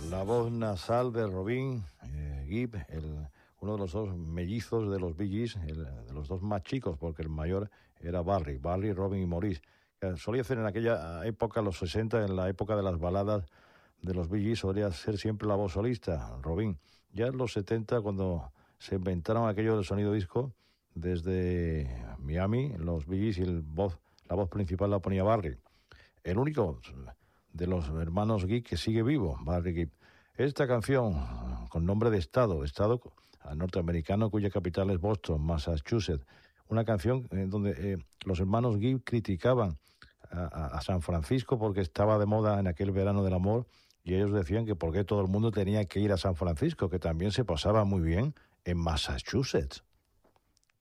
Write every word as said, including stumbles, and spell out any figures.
La voz nasal de Robin eh, Gibb, el, uno de los dos mellizos de los Bee Gees, el, de los dos más chicos, porque el mayor era Barry, Barry, Robin y Maurice. Que solía hacer en aquella época, los sesenta, en la época de las baladas de los Bee Gees, solía ser siempre la voz solista, Robin. Ya en los setenta, cuando se inventaron aquello del sonido disco, desde Miami, los Bee Gees, y el voz, la voz principal la ponía Barry. El único de los hermanos Gibb que sigue vivo, Barry Gibb. Esta canción, con nombre de estado, estado norteamericano cuya capital es Boston, Massachusetts, una canción en donde eh, los hermanos Gibb criticaban a, a, a San Francisco porque estaba de moda en aquel verano del amor, y ellos decían que por qué todo el mundo tenía que ir a San Francisco, que también se pasaba muy bien en Massachusetts.